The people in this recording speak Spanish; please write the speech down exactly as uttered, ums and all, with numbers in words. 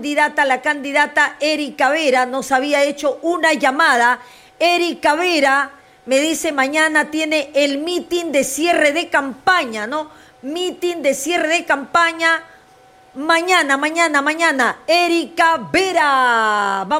candidata, la candidata Erika Vera, nos había hecho una llamada. Erika Vera me dice mañana tiene el mitin de cierre de campaña, ¿no? Mitin de cierre de campaña. Mañana, mañana, mañana. Erika Vera.